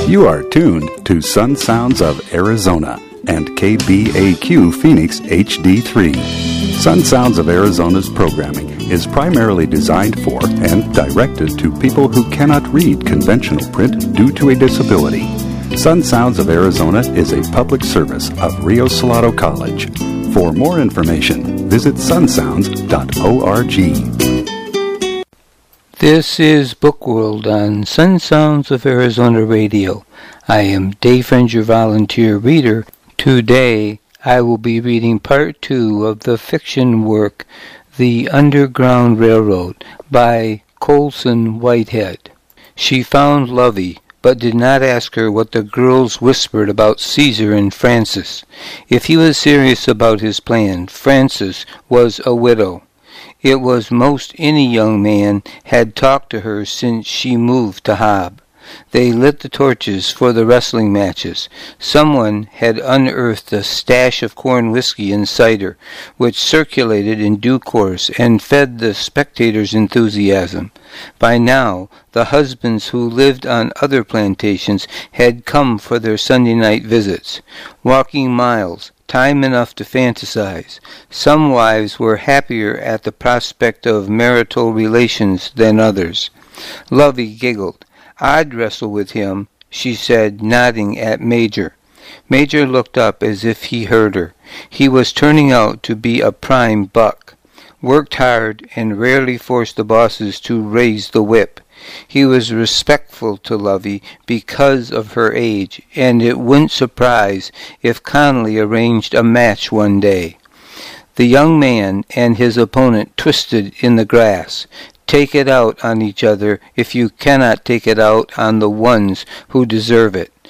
You are tuned to Sun Sounds of Arizona and KBAQ Phoenix HD3. Sun Sounds of Arizona's programming is primarily designed for and directed to people who cannot read conventional print due to a disability. Sun Sounds of Arizona is a public service of Rio Salado College. For more information, visit sunsounds.org. This is Bookworld on Sun Sounds of Arizona Radio. I am Dave Friend, your volunteer reader. Today, I will be reading part 2 of the fiction work, The Underground Railroad, by Colson Whitehead. She found Lovey, but did not ask her what the girls whispered about Caesar and Francis. If he was serious about his plan, Francis was a widow. It was most any young man had talked to her since she moved to Hobb. They lit the torches for the wrestling matches. Someone had unearthed a stash of corn whiskey and cider, which circulated in due course and fed the spectators' enthusiasm. By now, the husbands who lived on other plantations had come for their Sunday night visits, walking miles, time enough to fantasize. Some wives were happier at the prospect of marital relations than others. Lovey giggled. "I'd wrestle with him," she said, nodding at Major. Major looked up as if he heard her. He was turning out to be a prime buck, worked hard, and rarely forced the bosses to raise the whip. He was respectful to Lovey because of her age, and it wouldn't surprise if Connolly arranged a match one day. The young man and his opponent twisted in the grass. Take it out on each other if you cannot take it out on the ones who deserve it.